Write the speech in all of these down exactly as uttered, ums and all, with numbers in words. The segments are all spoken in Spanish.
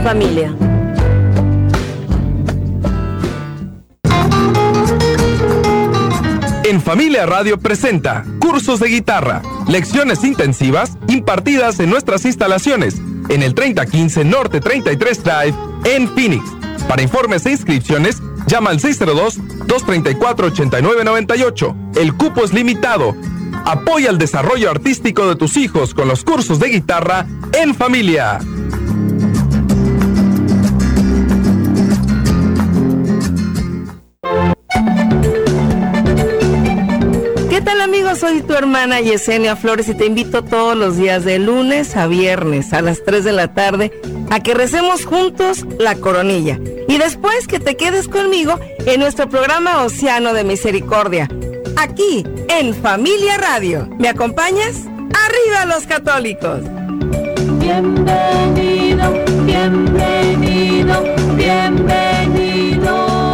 familia. En Familia Radio presenta cursos de guitarra, lecciones intensivas impartidas en nuestras instalaciones en el treinta quince Norte treinta y tres Drive en Phoenix. Para informes e inscripciones, llama al seis cero dos, dos tres cuatro, ocho nueve nueve ocho. El cupo es limitado. Apoya el desarrollo artístico de tus hijos con los cursos de guitarra en familia. ¿Qué tal, amigos? Soy tu hermana Yesenia Flores y te invito todos los días de lunes a viernes a las tres de la tarde a que recemos juntos la coronilla y después que te quedes conmigo en nuestro programa Océano de Misericordia, aquí en Familia Radio. ¿Me acompañas? ¡Arriba los católicos! Bienvenido, bienvenido, bienvenido.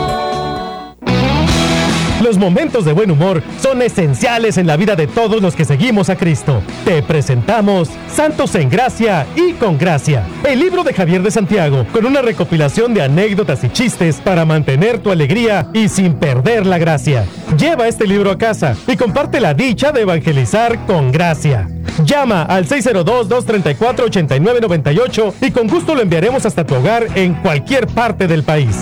Los momentos de buen humor son esenciales en la vida de todos los que seguimos a Cristo. Te presentamos Santos en Gracia y con Gracia, el libro de Javier de Santiago, con una recopilación de anécdotas y chistes para mantener tu alegría y sin perder la gracia. Lleva este libro a casa y comparte la dicha de evangelizar con gracia. Llama al seis cero dos, dos tres cuatro, ocho nueve nueve ocho y con gusto lo enviaremos hasta tu hogar en cualquier parte del país.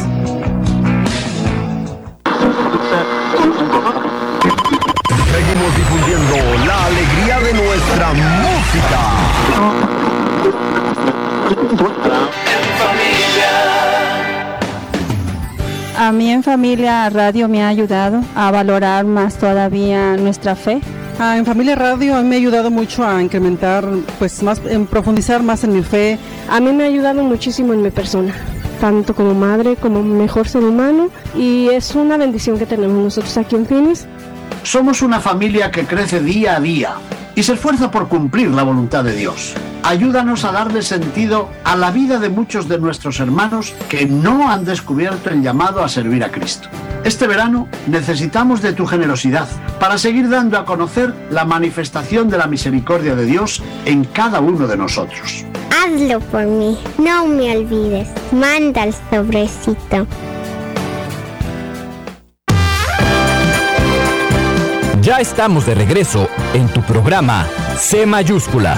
Seguimos difundiendo la alegría de nuestra música. A mí en Familia Radio me ha ayudado a valorar más todavía nuestra fe. Ah, en Familia Radio a mí me ha ayudado mucho a incrementar, pues más, en profundizar más en mi fe. A mí me ha ayudado muchísimo en mi persona, tanto como madre como mejor ser humano, y es una bendición que tenemos nosotros aquí en Phoenix. Somos una familia que crece día a día y se esfuerza por cumplir la voluntad de Dios. Ayúdanos a darle sentido a la vida de muchos de nuestros hermanos que no han descubierto el llamado a servir a Cristo. Este verano necesitamos de tu generosidad para seguir dando a conocer la manifestación de la misericordia de Dios en cada uno de nosotros. Hazlo por mí, no me olvides. Manda el sobrecito. Ya estamos de regreso en tu programa C Mayúscula.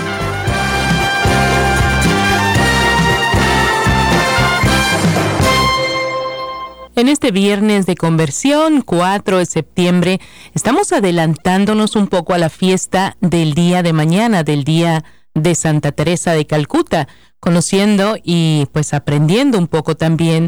En este viernes de conversión, cuatro de septiembre, estamos adelantándonos un poco a la fiesta del día de mañana, del día de Santa Teresa de Calcuta, conociendo y pues aprendiendo un poco también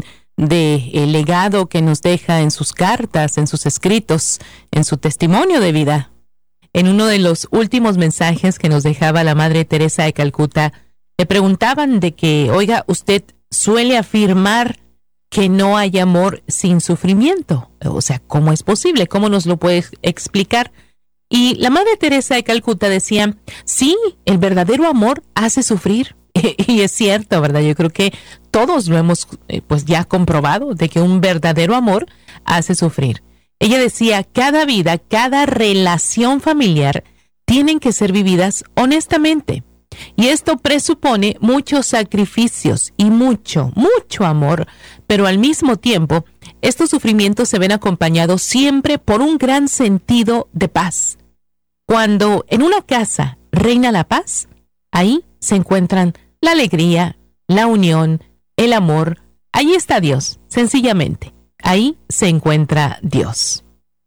del legado que nos deja en sus cartas, en sus escritos, en su testimonio de vida. En uno de los últimos mensajes que nos dejaba la Madre Teresa de Calcuta, le preguntaban de que, oiga, usted suele afirmar que no hay amor sin sufrimiento. O sea, ¿cómo es posible? ¿Cómo nos lo puede explicar? Y la Madre Teresa de Calcuta decía, sí, el verdadero amor hace sufrir. Y es cierto, ¿verdad? Yo creo que todos lo hemos eh, pues ya comprobado, de que un verdadero amor hace sufrir. Ella decía, cada vida, cada relación familiar tienen que ser vividas honestamente. Y esto presupone muchos sacrificios y mucho, mucho amor, pero al mismo tiempo, estos sufrimientos se ven acompañados siempre por un gran sentido de paz. Cuando en una casa reina la paz, ahí se encuentran la alegría, la unión, el amor. Ahí está Dios, sencillamente. Ahí se encuentra Dios.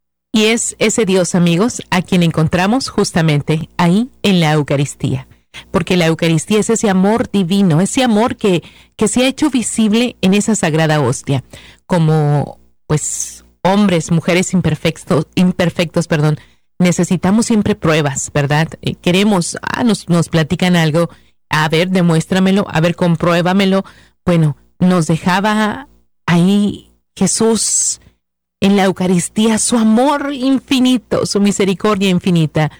Y es ese Dios, amigos, a quien encontramos justamente ahí en la Eucaristía. Porque la Eucaristía es ese amor divino, ese amor que, que se ha hecho visible en esa sagrada hostia. Como, pues, hombres, mujeres imperfectos, imperfectos, perdón, necesitamos siempre pruebas, ¿verdad? Eh, queremos, ah, nos, nos platican algo, a ver, demuéstramelo, a ver, compruébamelo. Bueno, nos dejaba ahí Jesús en la Eucaristía su amor infinito, su misericordia infinita.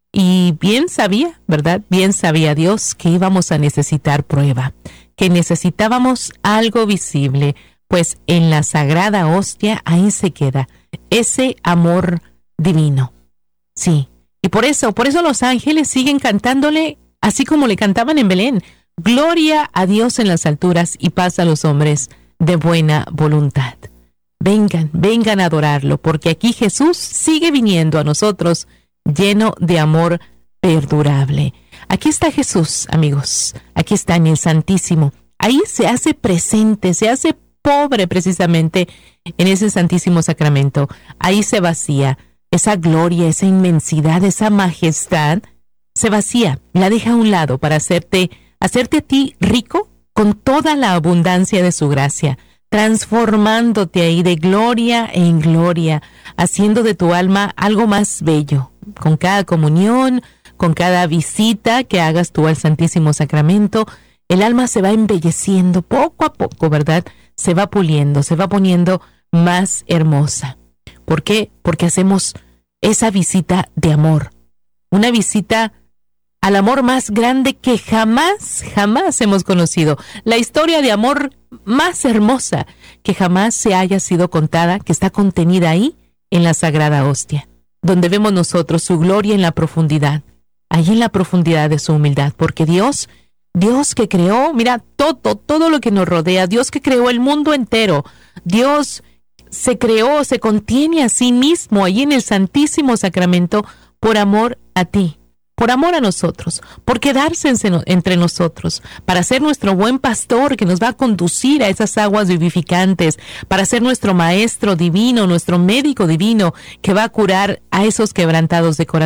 Y bien sabía, ¿verdad? Bien sabía Dios que íbamos a necesitar prueba, que necesitábamos algo visible, pues en la sagrada hostia ahí se queda ese amor divino. Sí, y por eso, por eso los ángeles siguen cantándole así como le cantaban en Belén, Gloria a Dios en las alturas y paz a los hombres de buena voluntad. Vengan, vengan a adorarlo, porque aquí Jesús sigue viniendo a nosotros lleno de amor perdurable. Aquí está Jesús, amigos. Aquí está en el Santísimo. Ahí se hace presente, se hace pobre precisamente en ese Santísimo Sacramento. Ahí se vacía esa gloria, esa inmensidad, esa majestad. Se vacía, la deja a un lado para hacerte, hacerte a ti rico con toda la abundancia de su gracia, transformándote ahí de gloria en gloria, haciendo de tu alma algo más bello. Con cada comunión, con cada visita que hagas tú al Santísimo Sacramento, el alma se va embelleciendo poco a poco, ¿verdad? Se va puliendo, se va poniendo más hermosa. ¿Por qué? Porque hacemos esa visita de amor, una visita al amor más grande que jamás, jamás hemos conocido. La historia de amor más hermosa que jamás se haya sido contada, que está contenida ahí en la Sagrada Hostia, donde vemos nosotros su gloria en la profundidad, ahí en la profundidad de su humildad, porque Dios, Dios que creó, mira, todo, todo lo que nos rodea, Dios que creó el mundo entero, Dios se creó, se contiene a sí mismo ahí en el Santísimo Sacramento por amor a ti, por amor a nosotros, por quedarse entre nosotros, para ser nuestro buen pastor que nos va a conducir a esas aguas vivificantes, para ser nuestro maestro divino, nuestro médico divino que va a curar a esos quebrantados de corazón.